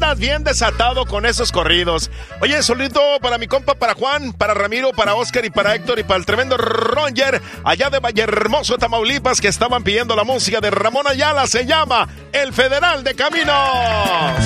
andas bien desatado con esos corridos. Oye, solito para mi compa, para Juan, para Ramiro, para Oscar y para Héctor y para el tremendo Roger, allá de Vallehermoso, Tamaulipas, que estaban pidiendo la música de Ramón Ayala. Se llama El Federal de Caminos.